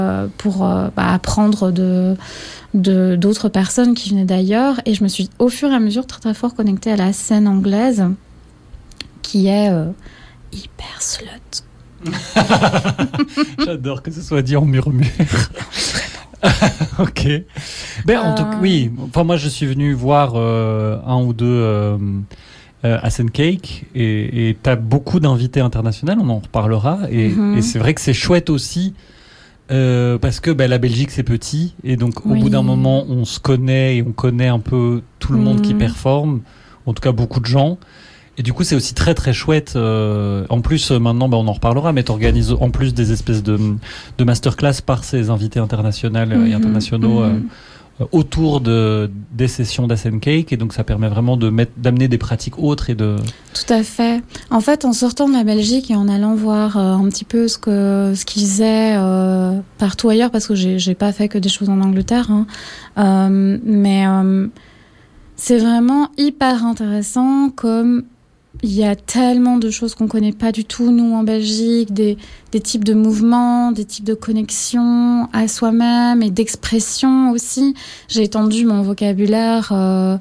pour apprendre d'autres personnes qui venaient d'ailleurs. Et je me suis au fur et à mesure très très fort connectée à la scène anglaise qui est hyper slut. J'adore que ce soit dit en murmure. Ok. En tout cas, oui. Enfin, moi, je suis venu voir un ou deux Asen Cake et t'as beaucoup d'invités internationaux. On en reparlera. Et c'est vrai que c'est chouette aussi parce que la Belgique c'est petit et donc au bout d'un moment on se connaît et on connaît un peu tout le monde qui performe. En tout cas, beaucoup de gens. Et du coup, c'est aussi très très chouette. En plus, maintenant, on en reparlera, mais tu organises en plus des espèces de masterclass par ces invités internationaux et internationaux autour des sessions d'Asen Cake. Et donc, ça permet vraiment d'amener des pratiques autres et de... Tout à fait. En fait, en sortant de la Belgique et en allant voir un petit peu ce qu'ils faisaient partout ailleurs, parce que j'ai pas fait que des choses en Angleterre, mais c'est vraiment hyper intéressant comme... Il y a tellement de choses qu'on ne connaît pas du tout, nous, en Belgique, des types de mouvements, des types de connexions à soi-même et d'expression aussi. J'ai étendu mon vocabulaire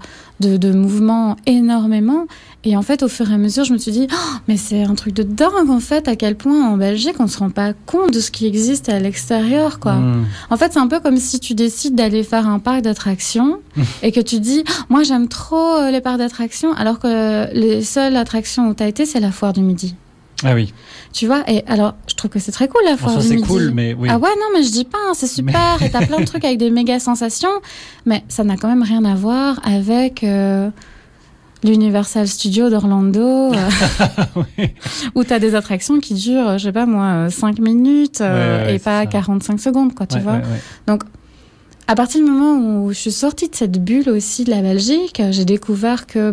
de mouvements énormément. Et en fait, au fur et à mesure, je me suis dit mais c'est un truc de dingue, en fait, à quel point en Belgique, on ne se rend pas compte de ce qui existe à l'extérieur, quoi. En fait, c'est un peu comme si tu décides d'aller faire un parc d'attractions et que tu dis moi, j'aime trop les parcs d'attractions, alors que les seules attractions où tu as été, c'est la foire du Midi. Ah oui. Tu vois, et alors, je trouve que c'est très cool, la foire du Midi. C'est cool, mais oui. Ah ouais, non, mais je dis pas, c'est super, et t'as plein de trucs avec des méga sensations, mais ça n'a quand même rien à voir avec... l'Universal Studio d'Orlando, oui. Où tu as des attractions qui durent, je sais pas moi, 5 minutes et pas 45 secondes, quoi, tu vois. Ouais. Donc, à partir du moment où je suis sortie de cette bulle aussi de la Belgique, j'ai découvert que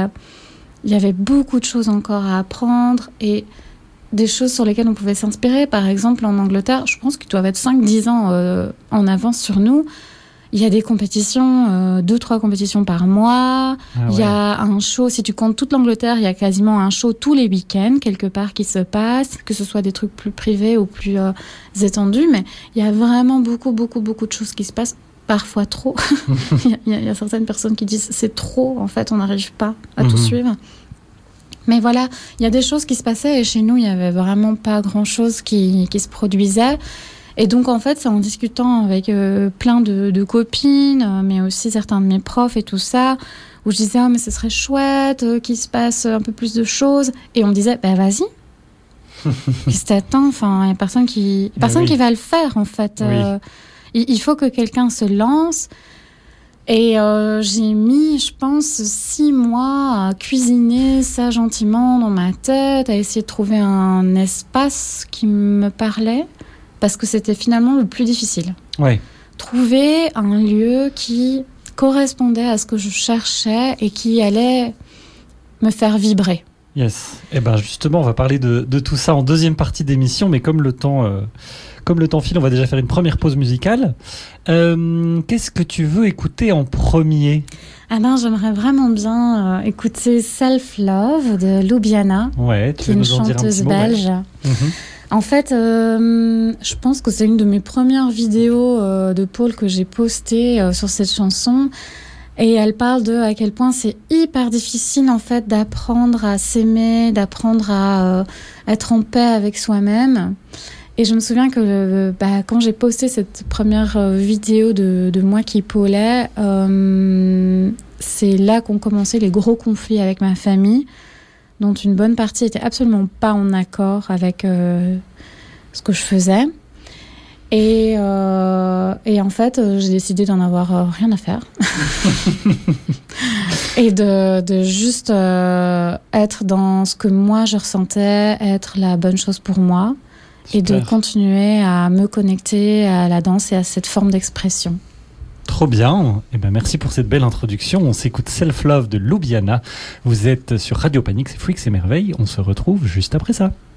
il y avait beaucoup de choses encore à apprendre et des choses sur lesquelles on pouvait s'inspirer. Par exemple, en Angleterre, je pense qu'ils doivent être 5-10 ans en avance sur nous. Il y a des compétitions, 2-3 compétitions par mois. Il y a un show, si tu comptes toute l'Angleterre, il y a quasiment un show tous les week-ends, quelque part, qui se passe, que ce soit des trucs plus privés ou plus étendus. Mais il y a vraiment beaucoup, beaucoup, beaucoup de choses qui se passent, parfois trop. Il y a certaines personnes qui disent c'est trop, en fait, on n'arrive pas à tout suivre. Mais voilà, il y a des choses qui se passaient et chez nous, il n'y avait vraiment pas grand-chose qui se produisait. Et donc, en fait, c'est en discutant avec plein de copines, mais aussi certains de mes profs et tout ça, où je disais, mais ce serait chouette qu'il se passe un peu plus de choses. Et on me disait, vas-y. Qu'est-ce que t'attends ? Enfin, il n'y a personne qui va le faire, en fait. Il faut que quelqu'un se lance. Et j'ai mis, je pense, 6 mois à cuisiner ça gentiment dans ma tête, à essayer de trouver un espace qui me parlait. Parce que c'était finalement le plus difficile. Ouais. Trouver un lieu qui correspondait à ce que je cherchais et qui allait me faire vibrer. Yes. Et justement, on va parler de tout ça en deuxième partie d'émission, mais comme le temps file, on va déjà faire une première pause musicale. Qu'est-ce que tu veux écouter en premier ? J'aimerais vraiment bien écouter Self Love de Ljubljana, qui est une chanteuse belge. En fait, je pense que c'est une de mes premières vidéos de Paul que j'ai postée sur cette chanson. Et elle parle de à quel point c'est hyper difficile, en fait, d'apprendre à s'aimer, d'apprendre à être en paix avec soi-même. Et je me souviens que quand j'ai posté cette première vidéo de moi qui paulais, c'est là qu'ont commencé les gros conflits avec ma famille, dont une bonne partie était absolument pas en accord avec ce que je faisais. Et en fait, j'ai décidé d'en avoir rien à faire. Et de juste être dans ce que moi je ressentais, être la bonne chose pour moi. Super. Et de continuer à me connecter à la danse et à cette forme d'expression. Trop bien. Merci pour cette belle introduction. On s'écoute Self Love de Ljubljana. Vous êtes sur Radio Panique, c'est Freaks et Merveilles. On se retrouve juste après ça.